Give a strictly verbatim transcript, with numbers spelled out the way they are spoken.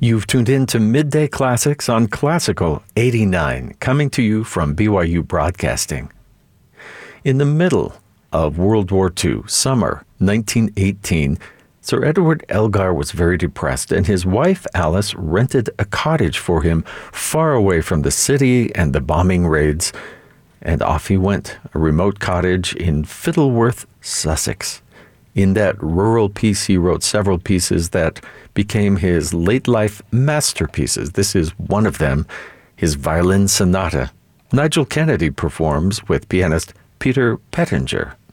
You've tuned in to Midday Classics on Classical eighty-nine, coming to you from B Y U Broadcasting. In the middle of World War Two, summer nineteen eighteen, Sir Edward Elgar was very depressed, and his wife Alice rented a cottage for him far away from the city and the bombing raids, and off he went, a remote cottage in Fiddleworth, Sussex. In that rural piece, he wrote several pieces that became his late-life masterpieces. This is one of them, his Violin Sonata. Nigel Kennedy performs with pianist Peter Pettinger.